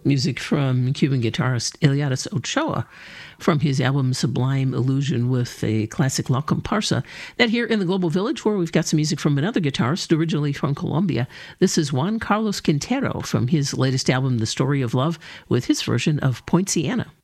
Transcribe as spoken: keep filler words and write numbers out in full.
Music from Cuban guitarist Elianis Ochoa from his album Sublime Illusion with a classic La Comparsa. That here in the Global Village, where we've got some music from another guitarist originally from Colombia. This is Juan Carlos Quintero from his latest album, The Story of Love, with his version of Poinciana.